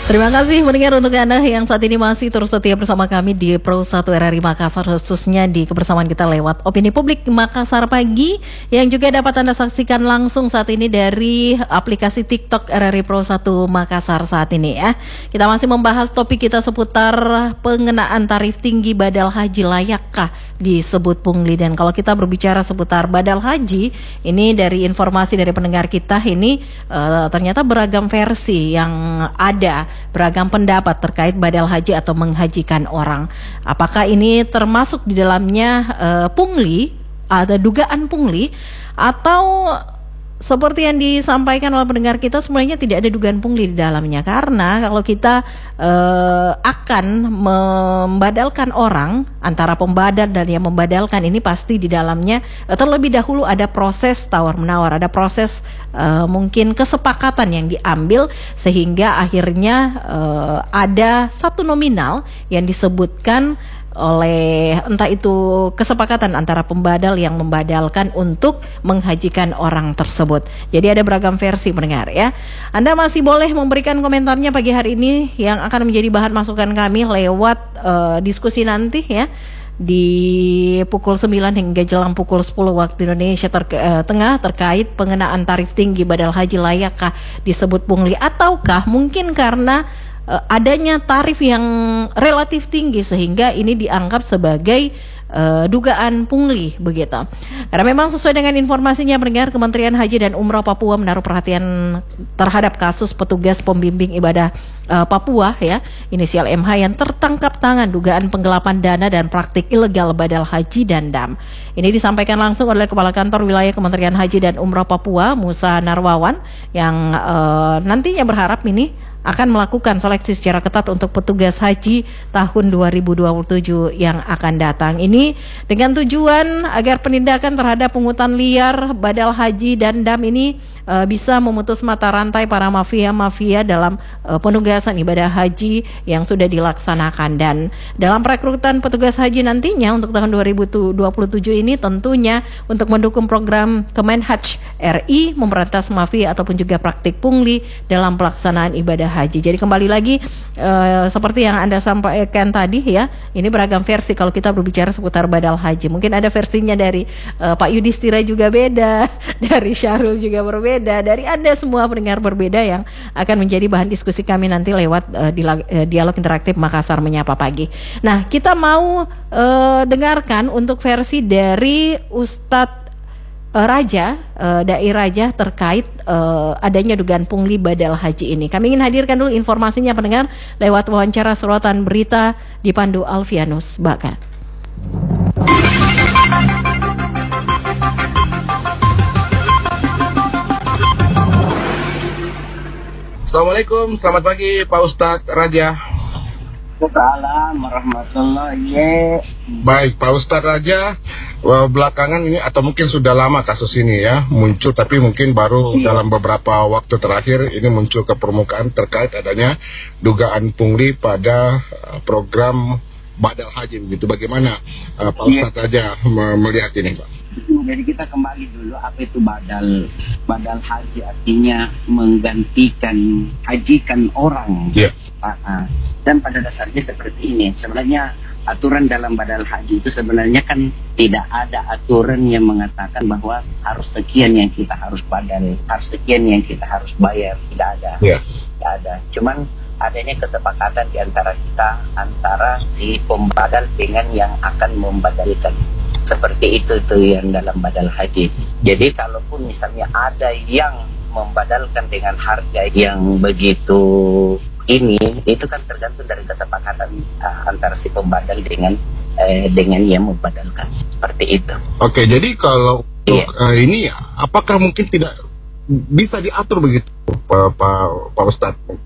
Terima kasih mendengar untuk Anda yang saat ini masih terus setia bersama kami di Pro 1 RRI Makassar, khususnya di kebersamaan kita lewat Opini Publik Makassar Pagi, yang juga dapat Anda saksikan langsung saat ini dari aplikasi TikTok RRI Pro 1 Makassar saat ini ya. Kita masih membahas topik kita seputar pengenaan tarif tinggi badal haji, layakkah disebut pungli. Dan kalau kita berbicara seputar badal haji, ini dari informasi dari pendengar kita ini ternyata beragam versi yang ada, beragam pendapat terkait badal haji atau menghajikan orang. Apakah ini termasuk di dalamnya pungli, ada dugaan pungli, atau seperti yang disampaikan oleh pendengar kita sebenarnya tidak ada dugaan pungli di dalamnya. Karena kalau kita akan membadalkan orang, antara pembadal dan yang membadalkan ini pasti di dalamnya terlebih dahulu ada proses tawar-menawar, ada proses mungkin kesepakatan yang diambil sehingga akhirnya ada satu nominal yang disebutkan oleh entah itu kesepakatan antara pembadal yang membadalkan untuk menghajikan orang tersebut. Jadi ada beragam versi mendengar ya. Anda masih boleh memberikan komentarnya pagi hari ini yang akan menjadi bahan masukan kami lewat diskusi nanti ya, di pukul 9 hingga jelang pukul 10 waktu Indonesia Tengah terkait pengenaan tarif tinggi badal haji, layakkah disebut pungli, ataukah mungkin karena adanya tarif yang relatif tinggi sehingga ini dianggap sebagai dugaan pungli begitu. Karena memang sesuai dengan informasinya pendengar, Kementerian Haji dan Umroh Papua menaruh perhatian terhadap kasus petugas pembimbing ibadah Papua ya, inisial MH, yang tertangkap tangan dugaan penggelapan dana dan praktik ilegal badal haji dan dam. Ini disampaikan langsung oleh Kepala Kantor Wilayah Kementerian Haji dan Umroh Papua, Musa Narwawan, yang nantinya berharap ini akan melakukan seleksi secara ketat untuk petugas haji tahun 2027 yang akan datang. Ini dengan tujuan agar penindakan terhadap pungutan liar, badal haji dan dam ini bisa memutus mata rantai para mafia-mafia dalam penugasan ibadah haji yang sudah dilaksanakan. Dan dalam perekrutan petugas haji nantinya untuk tahun 2027 ini tentunya untuk mendukung program Kemenhaj RI memberantas mafia ataupun juga praktik pungli dalam pelaksanaan ibadah haji. Jadi kembali lagi seperti yang Anda sampaikan tadi ya, ini beragam versi kalau kita berbicara seputar badal haji. Mungkin ada versinya dari Pak Yudhistira juga beda, dari Syahrul juga berbeda, dari Anda semua pendengar berbeda yang akan menjadi bahan diskusi kami nanti lewat dialog interaktif Makassar Menyapa Pagi. Nah, kita mau dengarkan untuk versi dari Ustadz Raja, Dai Raja terkait adanya dugaan pungli badal haji ini. Kami ingin hadirkan dulu informasinya pendengar lewat wawancara sorotan berita dipandu Alfianus Baka. Assalamualaikum, selamat pagi Pak Ustadz Raja. Waalaikumsalam warahmatullahi. Baik Pak Ustadz Raja, belakangan ini atau mungkin sudah lama kasus ini ya muncul, tapi mungkin baru dalam beberapa waktu terakhir ini muncul ke permukaan terkait adanya dugaan pungli pada program badal haji begitu. Bagaimana Pak Ustadz Raja melihat ini Pak? Jadi kita kembali dulu, apa itu badal? Badal haji artinya menggantikan, hajikan orang. Dan pada dasarnya seperti ini. Sebenarnya aturan dalam badal haji itu sebenarnya kan tidak ada aturan yang mengatakan bahwa harus sekian yang kita harus badal, harus sekian yang kita harus bayar. Tidak ada. Tidak ada. Cuman adanya kesepakatan di antara kita, antara si pembadal dengan yang akan membadalkan. Seperti itu yang dalam badal haji. Jadi kalaupun misalnya ada yang membadalkan dengan harga yang begitu ini, itu kan tergantung dari kesepakatan antara si pembadal dengan yang membadalkan. Seperti itu. Oke, jadi kalau ini apakah mungkin tidak bisa diatur begitu Pak Ustadz?